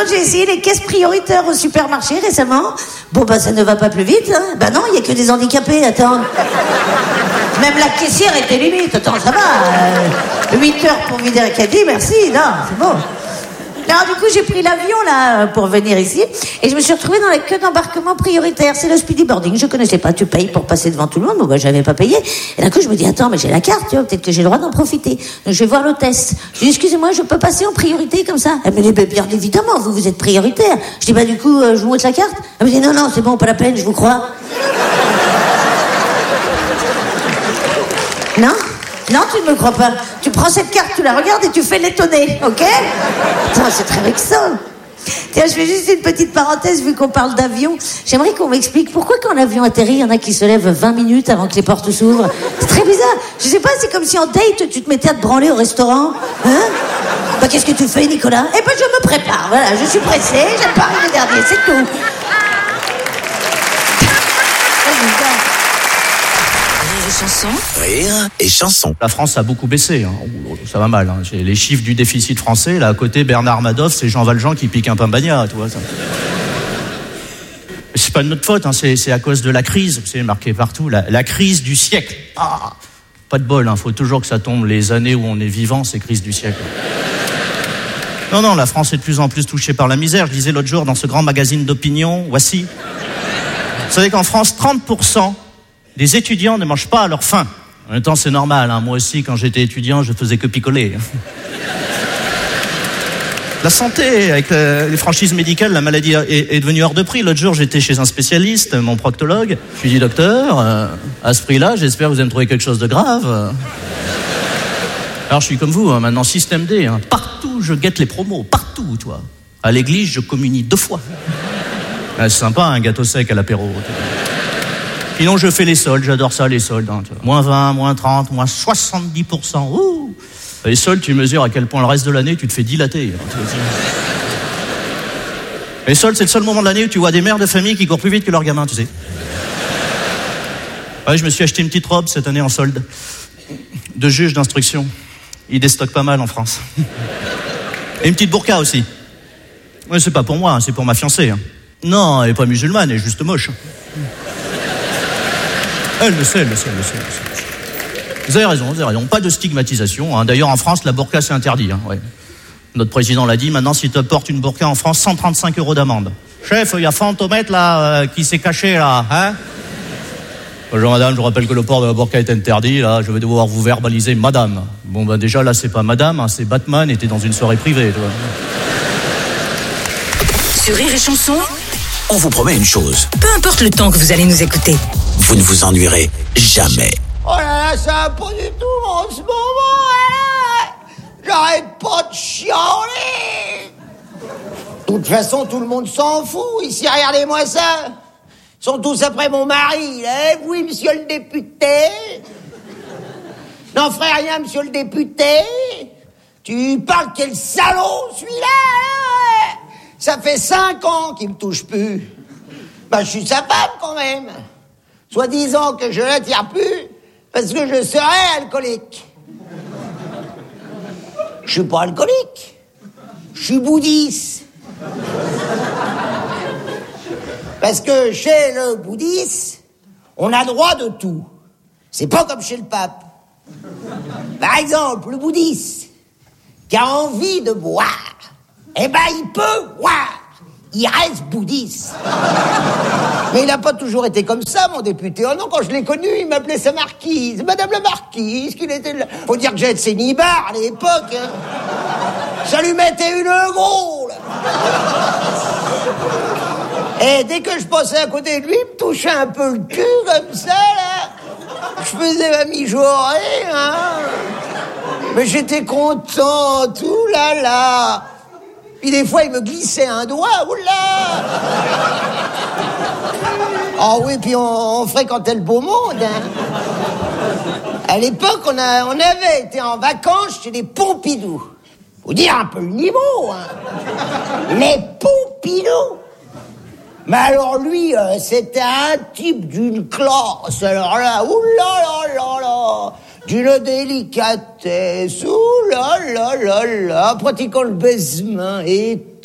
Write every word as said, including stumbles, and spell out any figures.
j'ai essayé les caisses prioritaires au supermarché récemment, bon bah ça ne va pas plus vite, hein. Bah non, il y a que des handicapés, attends. Même la caissière était limite, attends, ça va. Euh, huit heures pour vider un caddie, merci, non, c'est bon. Alors du coup j'ai pris l'avion là pour venir ici et je me suis retrouvée dans la queue d'embarquement prioritaire. C'est le speedy boarding, je connaissais pas, tu payes pour passer devant tout le monde. Bon bah j'avais pas payé et d'un coup je me dis attends mais j'ai la carte, tu vois, peut-être que j'ai le droit d'en profiter. Donc je vais voir l'hôtesse, je dis excusez-moi je peux passer en priorité comme ça. Elle me dit bah, bien évidemment vous vous êtes prioritaire. Je dis bah du coup euh, je vous montre la carte. Elle me dit non non c'est bon pas la peine je vous crois. Non Non, tu ne me crois pas. Tu prends cette carte, tu la regardes et tu fais l'étonner, ok? Putain, c'est très vexant. Tiens, je fais juste une petite parenthèse, vu qu'on parle d'avion. J'aimerais qu'on m'explique pourquoi quand l'avion atterrit, il y en a qui se lèvent vingt minutes avant que les portes s'ouvrent. C'est très bizarre. Je sais pas, c'est comme si en date, tu te mettais à te branler au restaurant. Hein? Bah, qu'est-ce que tu fais, Nicolas? Eh ben, je me prépare, voilà. Je suis pressée, j'aime pas arriver dernier, c'est tout. Chanson. Rire et chanson. La France a beaucoup baissé, hein. Ça va mal. Hein. J'ai les chiffres du déficit français. Là, à côté, Bernard Madoff, c'est Jean Valjean qui pique un pain bagna, tu vois. Ça. C'est pas de notre faute, hein. c'est, c'est à cause de la crise. C'est marqué partout, la, la crise du siècle. Ah, pas de bol, hein. Faut toujours que ça tombe les années où on est vivant, c'est crise du siècle. Non, non, la France est de plus en plus touchée par la misère. Je disais l'autre jour dans ce grand magazine d'opinion, voici. Vous savez qu'en France, trente pour cent des étudiants ne mangent pas à leur faim. En même temps, c'est normal. Hein. Moi aussi, quand j'étais étudiant, je faisais que picoler. La santé, avec euh, les franchises médicales, la maladie est, est devenue hors de prix. L'autre jour, j'étais chez un spécialiste, mon proctologue. Je lui dis, docteur, euh, à ce prix-là, j'espère que vous allez me trouver quelque chose de grave. Alors, je suis comme vous, hein, maintenant, système D. Hein. Partout, je guette les promos. Partout, toi. À l'église, je communie deux fois. Ah, c'est sympa, un gâteau sec à l'apéro. Sinon, je fais les soldes, j'adore ça, les soldes. Hein, moins vingt, moins trente, moins soixante-dix pour cent. Ouh. Les soldes, tu mesures à quel point le reste de l'année, tu te fais dilater. Les soldes, c'est le seul moment de l'année où tu vois des mères de famille qui courent plus vite que leurs gamins, tu sais. Ouais, je me suis acheté une petite robe cette année en solde. De juge d'instruction. Ils déstockent pas mal en France. Et une petite burqa aussi. Ouais, c'est pas pour moi, hein, c'est pour ma fiancée. Hein. Non, elle est pas musulmane, elle est juste moche. Elle le sait, elle le sait, elle le sait, elle le sait. Vous avez raison, vous avez raison. Pas de stigmatisation. Hein. D'ailleurs, en France, la burqa, c'est interdit. Hein. Ouais. Notre président l'a dit. Maintenant, si tu portes une burqa en France, cent trente-cinq euros d'amende. Chef, il y a Fantomètre, là, euh, qui s'est caché, là. Hein? Bonjour, madame, je vous rappelle que le port de la burqa est interdit. Là, je vais devoir vous verbaliser, madame. Bon, ben déjà, là, c'est pas madame, hein, c'est Batman, était dans une soirée privée. Tu vois. Sur Rire et Chanson, on vous promet une chose. Peu importe le temps que vous allez nous écouter, vous ne vous ennuierez jamais. Oh là là, ça va pas du tout en ce moment, hein. J'arrête pas de chialer. De toute façon, tout le monde s'en fout. Ici, regardez-moi ça. Ils sont tous après mon mari, là. Eh oui, monsieur le député. N'en ferait rien, monsieur le député. Tu parles quel salaud, celui-là, là. Ça fait cinq ans qu'il me touche plus. Bah, je suis sa femme, quand même. Soi-disant que je l'attire plus parce que je serais alcoolique. Je suis pas alcoolique. Je suis bouddhiste. Parce que chez le bouddhiste, on a droit de tout. C'est pas comme chez le pape. Par exemple, le bouddhiste qui a envie de boire, eh ben il peut boire. Il reste bouddhiste. Mais il n'a pas toujours été comme ça, mon député. Oh non, quand je l'ai connu, il m'appelait sa marquise. Madame la marquise, qu'il était là. Faut dire que j'ai été nibards à l'époque. Hein. Ça lui mettait une groule. Et dès que je passais à côté de lui, il me touchait un peu le cul, comme ça, là. Je faisais ma mijaurée, hein. Mais j'étais contente, ouh là là. Puis des fois, il me glissait un doigt, oula! Ah oui, puis on, on fréquentait le beau monde, hein. À l'époque, on, a, on avait été en vacances chez les Pompidou. Faut dire un peu le niveau, hein. Les Pompidou. Mais alors lui, euh, c'était un type d'une classe, alors là, oula là là là, d'une délicatesse, oula là là là, pratiquant le baisement et